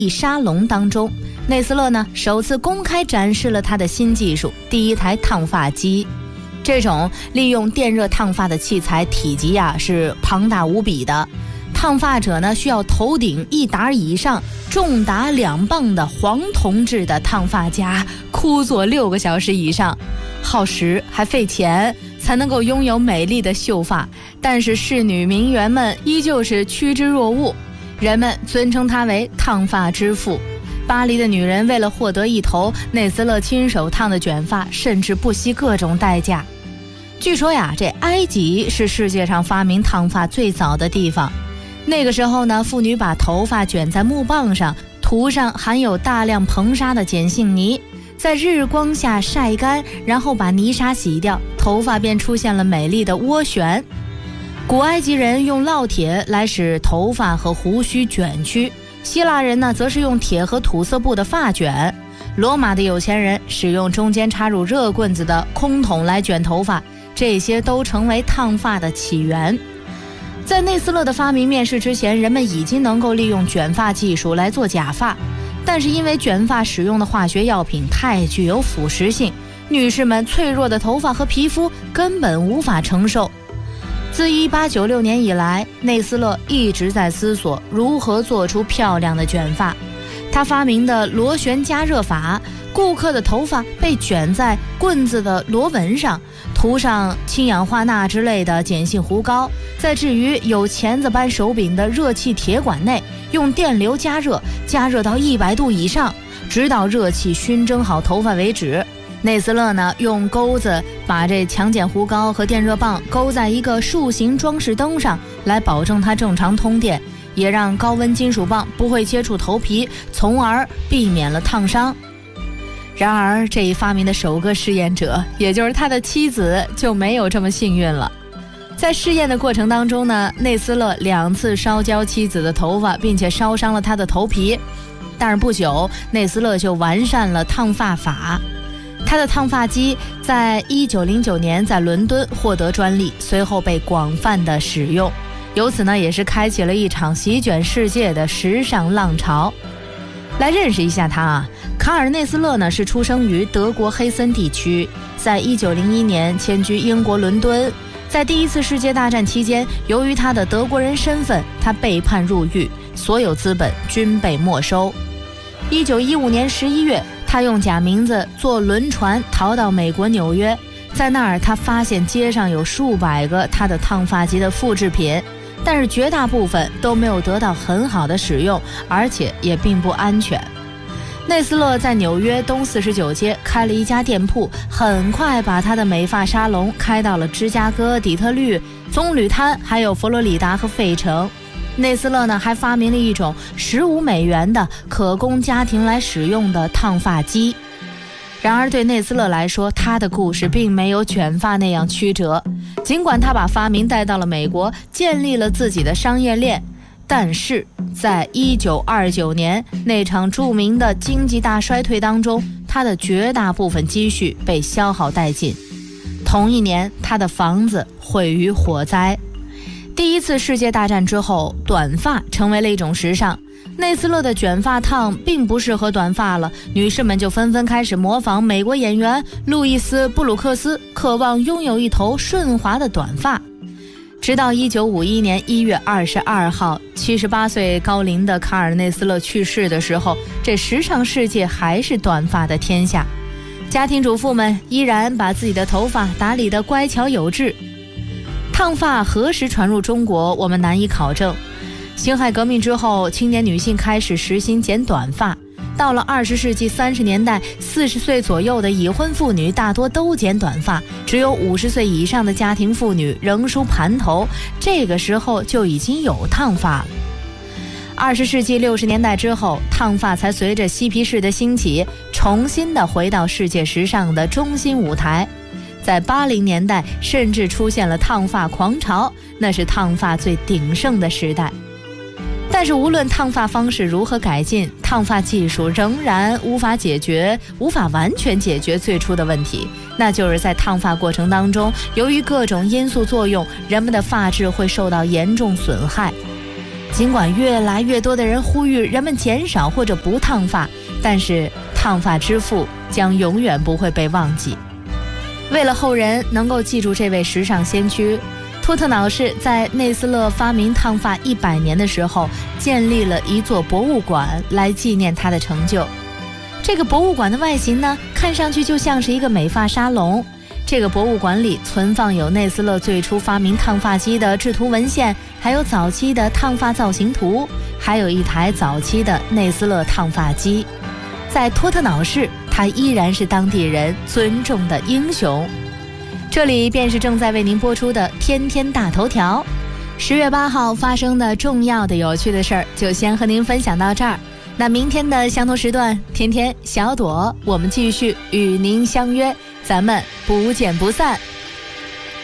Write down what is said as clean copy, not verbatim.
沙龙当中，内斯勒呢首次公开展示了他的新技术——第一台烫发机。这种利用电热烫发的器材体积是庞大无比的，烫发者呢需要头顶1沓以上、重达2磅的黄铜制的烫发夹，枯坐6个小时以上，耗时还费钱，才能够拥有美丽的秀发。但是仕女名媛们依旧是趋之若鹜，人们尊称他为烫发之父。巴黎的女人为了获得一头内斯勒亲手烫的卷发，甚至不惜各种代价。据说这埃及是世界上发明烫发最早的地方。那个时候呢，妇女把头发卷在木棒上，涂上含有大量硼砂的碱性泥，在日光下晒干，然后把泥沙洗掉，头发便出现了美丽的涡旋。古埃及人用烙铁来使头发和胡须卷曲，希腊人呢则是用铁和土色布的发卷，罗马的有钱人使用中间插入热棍子的空桶来卷头发，这些都成为烫发的起源。在内斯勒的发明面世之前，人们已经能够利用卷发技术来做假发，但是因为卷发使用的化学药品太具有腐蚀性，女士们脆弱的头发和皮肤根本无法承受。自1896年以来，内斯勒一直在思索如何做出漂亮的卷发。他发明的螺旋加热法，顾客的头发被卷在棍子的螺纹上，涂上氢氧化钠之类的碱性糊膏，再置于有钳子般手柄的热气铁管内，用电流加热到100度以上，直到热气熏蒸好头发为止。内斯勒呢，用钩子把这强碱糊膏和电热棒勾在一个竖形装饰灯上，来保证它正常通电，也让高温金属棒不会接触头皮，从而避免了烫伤。然而这一发明的首个试验者，也就是他的妻子，就没有这么幸运了。在试验的过程当中呢，内斯勒2次烧焦妻子的头发，并且烧伤了她的头皮。但是不久，内斯勒就完善了烫发法。他的烫发机在1909年在伦敦获得专利，随后被广泛的使用，由此呢也是开启了一场席卷世界的时尚浪潮。来认识一下他卡尔内斯勒呢是出生于德国黑森地区，在1901年迁居英国伦敦。在第1次世界大战期间，由于他的德国人身份，他被判入狱，所有资本均被没收。1915年11月，他用假名字坐轮船逃到美国纽约，在那儿他发现街上有数百个他的烫发机的复制品，但是绝大部分都没有得到很好的使用，而且也并不安全。内斯勒在纽约东49街开了一家店铺，很快把他的美发沙龙开到了芝加哥、底特律、棕榈滩，还有佛罗里达和费城。内斯勒呢还发明了一种$15的可供家庭来使用的烫发机。然而对内斯勒来说，他的故事并没有卷发那样曲折。尽管他把发明带到了美国，建立了自己的商业链，但是在1929年那场著名的经济大衰退当中，他的绝大部分积蓄被消耗殆尽。同一年，他的房子毁于火灾。第1次世界大战之后，短发成为了一种时尚。内斯勒的卷发烫并不适合短发了，女士们就纷纷开始模仿美国演员路易斯·布鲁克斯，渴望拥有一头顺滑的短发。直到1951年1月22号，78岁高龄的卡尔内斯勒去世的时候，这时尚世界还是短发的天下。家庭主妇们依然把自己的头发打理得乖巧有致。烫发何时传入中国，我们难以考证。辛亥革命之后，青年女性开始实行剪短发。到了20世纪30年代，40岁左右的已婚妇女大多都剪短发，只有50岁以上的家庭妇女仍梳盘头，这个时候就已经有烫发了。20世纪60年代之后，烫发才随着嬉皮士的兴起，重新的回到世界时尚的中心舞台。在80年代，甚至出现了烫发狂潮，那是烫发最鼎盛的时代。但是无论烫发方式如何改进，烫发技术仍然无法完全解决最初的问题，那就是在烫发过程当中，由于各种因素作用，人们的发质会受到严重损害。 尽管越来越多的人呼吁人们减少或者不烫发，但是烫发之父将永远不会被忘记。为了后人能够记住这位时尚先驱，托特瑙市在内斯勒发明烫发100年的时候，建立了一座博物馆来纪念他的成就。这个博物馆的外形呢，看上去就像是一个美发沙龙。这个博物馆里存放有内斯勒最初发明烫发机的制图文献，还有早期的烫发造型图，还有一台早期的内斯勒烫发机。在托特瑙市，他依然是当地人尊重的英雄。这里便是正在为您播出的天天大头条。10月8号发生的重要的有趣的事儿，就先和您分享到这儿。那明天的相同时段，天天小朵，我们继续与您相约，咱们不见不散。